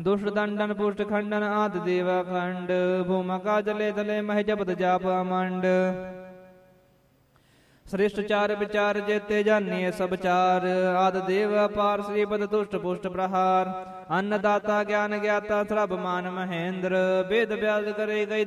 दुष्ट दंडन पुष्ट खंडन आदि देवा खंड भूमका जले तले मह जपत जाप मंड श्रेष्ठ चार विचार जेते जानिए सब चार आदि देव अपार श्रीपद तुष्ट पुष्ट प्रहार अन्नदाता ज्ञान ज्ञाता श्रभ मान महेंद्र वेद व्यास करे गई